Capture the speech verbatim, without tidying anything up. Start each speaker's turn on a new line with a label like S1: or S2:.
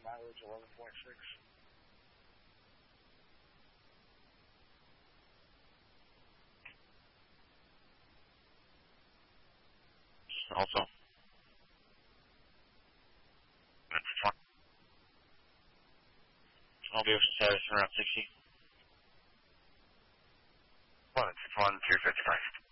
S1: mileage eleven point six.
S2: Also, I'll be ocean status around sixty.
S1: one, six one, two fifty-five.